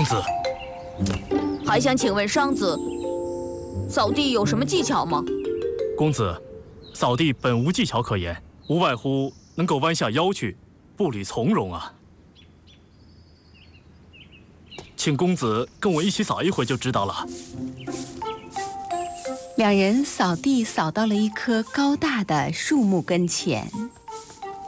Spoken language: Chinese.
子， 还想请问商子，扫地有什么技巧吗？ 公子，扫地本无技巧可言，无外乎能够弯下腰去，步履从容啊。请公子跟我一起扫一回就知道了。 两人扫地扫到了一棵高大的树木跟前。